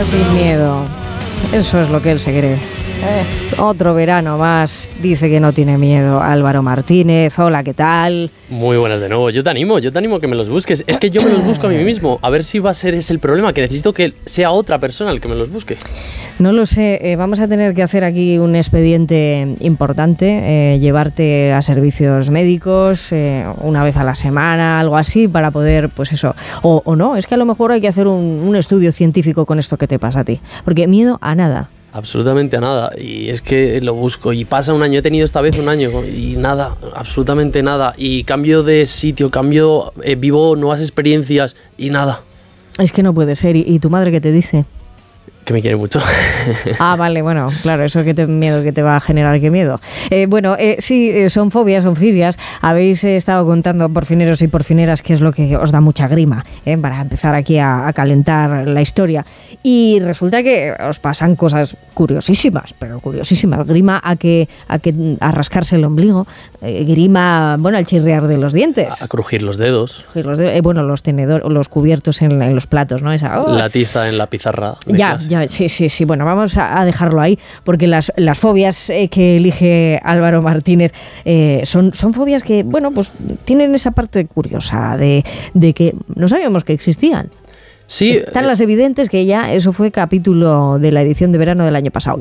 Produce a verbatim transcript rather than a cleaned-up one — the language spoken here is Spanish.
año sin miedo. Eso es lo que él se cree. Eh, otro verano más. Dice que no tiene miedo. Álvaro Martínez, hola, ¿qué tal? Muy buenas de nuevo. Yo te animo, yo te animo a que me los busques. Es que yo me los busco a mí mismo. A ver si va a ser ese el problema, que necesito que sea otra persona el que me los busque. No lo sé. Eh, vamos a tener que hacer aquí un expediente importante. Eh, llevarte a servicios médicos eh, una vez a la semana, algo así, para poder, pues eso. O, o no, es que a lo mejor hay que hacer un, un estudio científico con esto que te pasa a ti. Porque miedo a nada. Absolutamente a nada, y es que lo busco y pasa un año, he tenido esta vez un año y nada, absolutamente nada, y cambio de sitio, cambio, eh, vivo nuevas experiencias y nada. Es que no puede ser. ¿Y, y tu madre qué te dice? Que me quiere mucho. Ah, vale, bueno, claro, eso que te miedo que te va a generar, qué miedo. Eh, bueno, eh, sí, eh, son fobias, son fibias. Habéis eh, estado contando, porfineros y porfineras, qué es lo que os da mucha grima, eh, para empezar aquí a, a calentar la historia. Y resulta que os pasan cosas curiosísimas, pero curiosísimas. Grima a que a, que, a rascarse el ombligo, eh, grima, bueno, al chirriar de los dientes. A, a crujir los dedos. Crujir los dedos, eh, bueno, los tenedores, los cubiertos en, en los platos, ¿no? Esa, oh. La tiza en la pizarra de Ya, clase. ya, sí, sí, sí. Bueno, vamos a, a dejarlo ahí, porque las, las fobias eh, que elige Álvaro Martínez eh, son, son fobias que, bueno, pues tienen esa parte curiosa de, de que no sabíamos que existían. Sí, Están las evidentes, que ya eso fue capítulo de la edición de verano del año pasado.